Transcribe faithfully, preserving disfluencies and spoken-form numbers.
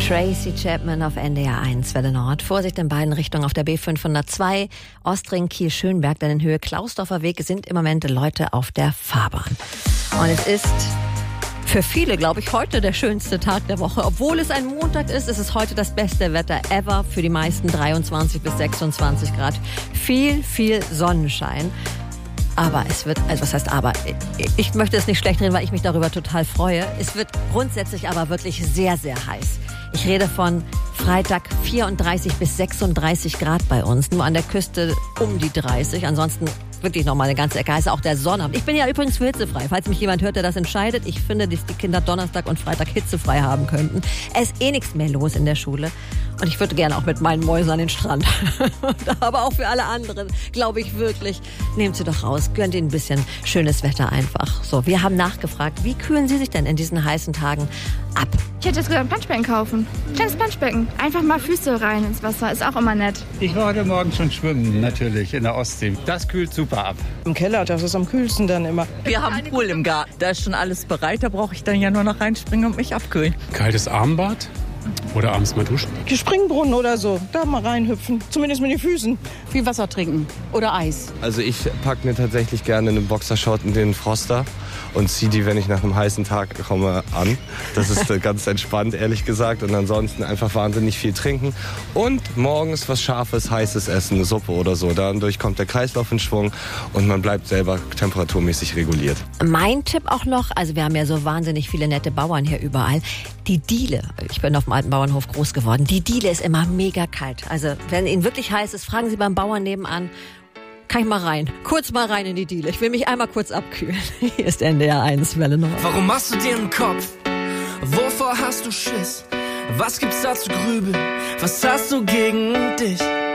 Tracy Chapman auf N D R eins, Welle Nord. Vorsicht in beiden Richtungen auf der B fünfhundertzwei, Ostring, Kiel, Schönberg, denn in Höhe Klausdorfer Weg sind im Moment Leute auf der Fahrbahn. Und es ist für viele, glaube ich, heute der schönste Tag der Woche. Obwohl es ein Montag ist, ist es heute das beste Wetter ever. Für die meisten dreiundzwanzig bis sechsundzwanzig Grad. Viel, viel Sonnenschein. Aber es wird, also was heißt aber, ich möchte es nicht schlecht reden, weil ich mich darüber total freue. Es wird grundsätzlich aber wirklich sehr, sehr heiß. Ich rede von Freitag vierunddreißig bis sechsunddreißig Grad bei uns. Nur an der Küste um die dreißig. Ansonsten wirklich nochmal eine ganze Ecke heißer. Auch der Sonnabend. Ich bin ja übrigens für hitzefrei. Falls mich jemand hört, der das entscheidet. Ich finde, dass die Kinder Donnerstag und Freitag hitzefrei haben könnten. Es ist eh nichts mehr los in der Schule. Und ich würde gerne auch mit meinen Mäusen an den Strand. Aber auch für alle anderen, glaube ich wirklich, nehmt sie doch raus. Gönnt ihnen ein bisschen schönes Wetter einfach. So, wir haben nachgefragt, wie kühlen Sie sich denn in diesen heißen Tagen ab? Ich hätte jetzt gesagt, ein Planschbecken kaufen. Kleines Planschbecken. Einfach mal Füße rein ins Wasser. Ist auch immer nett. Ich war heute Morgen schon schwimmen, natürlich, in der Ostsee. Das kühlt super ab. Im Keller, das ist am kühlsten dann immer. Wir haben einen Pool im Garten. Da ist schon alles bereit. Da brauche ich dann ja nur noch reinspringen und mich abkühlen. Kaltes Armbad oder abends mal duschen. Springbrunnen oder so, da mal reinhüpfen. Zumindest mit den Füßen. Viel Wasser trinken oder Eis. Also ich packe mir tatsächlich gerne eine Boxershort und den Froster und ziehe die, wenn ich nach einem heißen Tag komme, an. Das ist ganz entspannt, ehrlich gesagt. Und ansonsten einfach wahnsinnig viel trinken. Und morgens was Scharfes, Heißes essen, eine Suppe oder so. Dadurch kommt der Kreislauf in Schwung und man bleibt selber temperaturmäßig reguliert. Mein Tipp auch noch, also wir haben ja so wahnsinnig viele nette Bauern hier überall. Die Diele, ich bin auf dem alten Bauernhof groß geworden, die Diele ist immer mega kalt. Also wenn Ihnen wirklich heiß ist, fragen Sie beim Bauern nebenan, kann ich mal rein, kurz mal rein in die Diele. Ich will mich einmal kurz abkühlen. Hier ist N D R eins, Welle Nord. Warum machst du dir einen Kopf? Wovor hast du Schiss? Was gibt's da zu grübeln? Was hast du gegen dich?